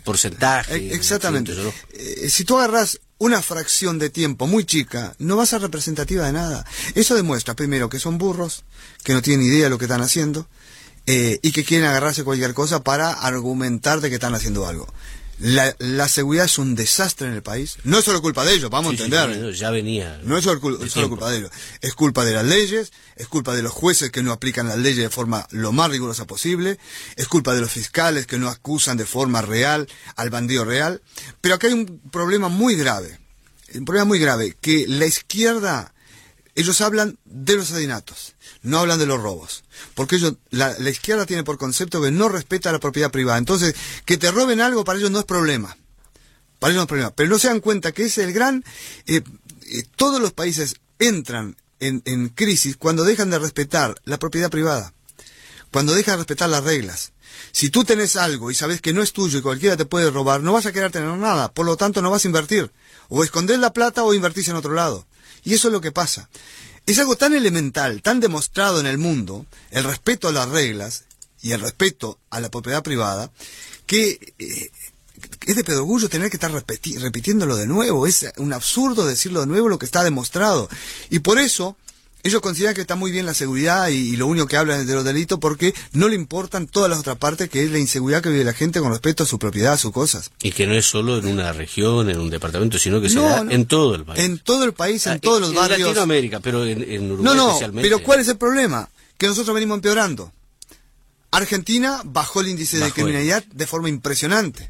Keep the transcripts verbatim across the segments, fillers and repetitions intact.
porcentaje. Exactamente. ¿no? Eh, si tú agarras una fracción de tiempo muy chica, no va a ser representativa de nada. Eso demuestra, primero, que son burros, que no tienen idea de lo que están haciendo, eh, y que quieren agarrarse cualquier cosa para argumentar de que están haciendo algo. La, la seguridad es un desastre en el país. No es solo culpa de ellos, vamos sí, a entender. Sí, no, ya venía. No es solo, cul solo culpa de ellos. Es culpa de las leyes, es culpa de los jueces que no aplican las leyes de forma lo más rigurosa posible, es culpa de los fiscales que no acusan de forma real al bandido real. Pero acá hay un problema muy grave. Un problema muy grave, que la izquierda, ellos hablan de los asesinatos, no hablan de los robos. Porque ellos, la, la izquierda tiene por concepto que no respeta la propiedad privada. Entonces, que te roben algo para ellos no es problema. Para ellos no es problema. Pero no se dan cuenta que es el gran... Eh, eh, todos los países entran en, en crisis cuando dejan de respetar la propiedad privada. Cuando dejan de respetar las reglas. Si tú tenés algo y sabes que no es tuyo y cualquiera te puede robar, no vas a querer tener nada. Por lo tanto, no vas a invertir. O escondés la plata o invertís en otro lado. Y eso es lo que pasa. Es algo tan elemental, tan demostrado en el mundo, el respeto a las reglas y el respeto a la propiedad privada, que eh, es de pedregullo tener que estar repeti repitiéndolo de nuevo. Es un absurdo decirlo de nuevo lo que está demostrado. Y por eso ellos consideran que está muy bien la seguridad y, y lo único que hablan es de los delitos porque no le importan todas las otras partes, que es la inseguridad que vive la gente con respecto a su propiedad, a sus cosas. Y que no es solo en una región, en un departamento, sino que se no, da no. en todo el país. En todo el país, en ah, todos los en barrios. En Latinoamérica, pero en, en Uruguay no, no, especialmente. Pero ¿cuál es el problema? Que nosotros venimos empeorando. Argentina bajó el índice bajó de criminalidad el... de forma impresionante.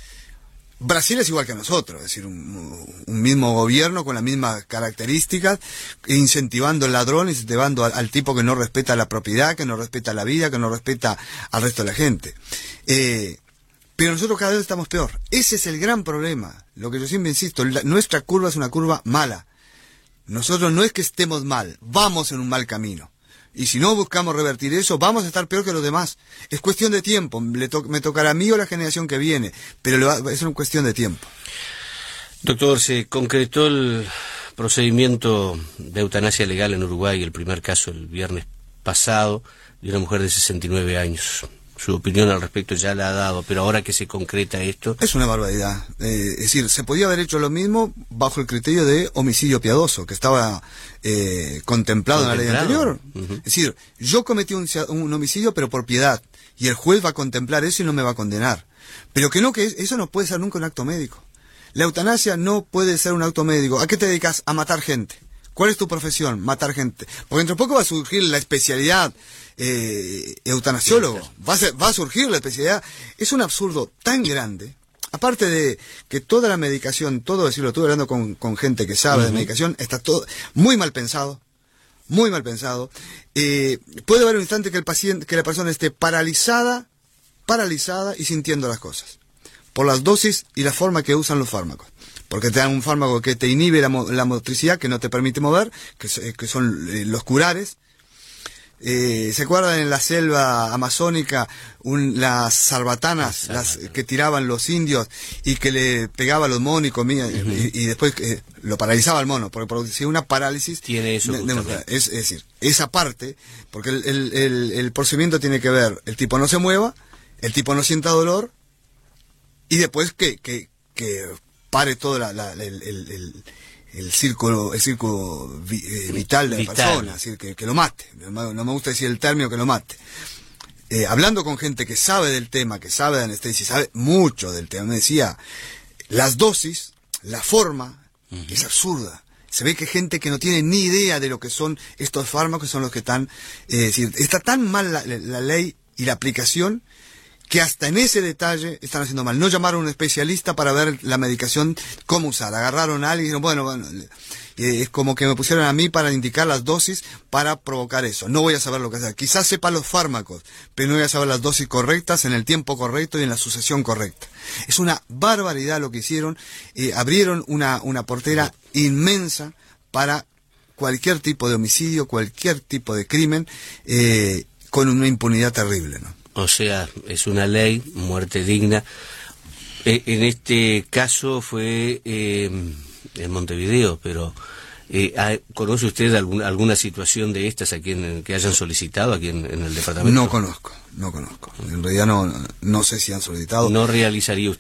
Brasil es igual que nosotros, es decir, un, un mismo gobierno con las mismas características, incentivando al ladrón, incentivando al, al tipo que no respeta la propiedad, que no respeta la vida, que no respeta al resto de la gente. Eh, pero nosotros cada vez estamos peor. Ese es el gran problema. Lo que yo siempre insisto, la, nuestra curva es una curva mala. Nosotros no es que estemos mal, vamos en un mal camino. Y si no buscamos revertir eso, vamos a estar peor que los demás. Es cuestión de tiempo. Le to me tocará a mí o a la generación que viene, pero es una cuestión de tiempo. Doctor, se concretó el procedimiento de eutanasia legal en Uruguay, el primer caso el viernes pasado, de una mujer de sesenta y nueve años. Su opinión al respecto ya la ha dado, pero ahora que se concreta esto... Es una barbaridad. Eh, es decir, se podía haber hecho lo mismo bajo el criterio de homicidio piadoso, que estaba eh, contemplado, contemplado en la ley anterior. Uh-huh. Es decir, yo cometí un, un homicidio, pero por piedad, y el juez va a contemplar eso y no me va a condenar. Pero que no, que eso no puede ser nunca un acto médico. La eutanasia no puede ser un acto médico. ¿A qué te dedicas? A matar gente. ¿Cuál es tu profesión? Matar gente. Porque dentro de poco va a surgir la especialidad eh, eutanasiólogo. Va a, ser, va a surgir la especialidad. Es un absurdo tan grande. Aparte de que toda la medicación, todo decirlo, estuve hablando con, con gente que sabe uh-huh. de medicación, está todo muy mal pensado. Muy mal pensado. Eh, puede haber un instante que el paciente, que la persona esté paralizada, paralizada y sintiendo las cosas. Por las dosis y la forma que usan los fármacos. Porque te dan un fármaco que te inhibe la, mo la motricidad, que no te permite mover, que, que son eh, los curares. Eh, ¿Se acuerdan en la selva amazónica un, las sarbatanas las, que tiraban los indios y que le pegaba a los monos y comía uh-huh. y, y después eh, lo paralizaba al mono? Porque producía una parálisis. Tiene eso. De, de, es, es decir, esa parte, porque el, el, el, el procedimiento tiene que ver, el tipo no se mueva, el tipo no sienta dolor y después que... que, que pare todo la, la, el, el, el, el círculo, el círculo vi, eh, vital de la vital. persona, es decir, que, que lo mate. No, no me gusta decir el término que lo mate. Eh, hablando con gente que sabe del tema, que sabe de anestesia, sabe mucho del tema, me decía, las dosis, la forma, uh-huh. es absurda. Se ve que gente que no tiene ni idea de lo que son estos fármacos son los que están... Eh, es decir, está tan mal la, la ley y la aplicación que hasta en ese detalle están haciendo mal. No llamaron a un especialista para ver la medicación, cómo usar. Agarraron a alguien y dijeron, bueno, bueno, eh, es como que me pusieron a mí para indicar las dosis para provocar eso. No voy a saber lo que hacer. Quizás sepa los fármacos, pero no voy a saber las dosis correctas, en el tiempo correcto y en la sucesión correcta. Es una barbaridad lo que hicieron. Eh, abrieron una, una portera inmensa para cualquier tipo de homicidio, cualquier tipo de crimen, eh, con una impunidad terrible, ¿no? O sea, es una ley, muerte digna. Eh, en este caso fue eh, en Montevideo, pero eh, ¿conoce usted algún, alguna situación de estas aquí en, que hayan solicitado aquí en, en el departamento? No conozco, no conozco. En realidad no, no sé si han solicitado. ¿No realizaría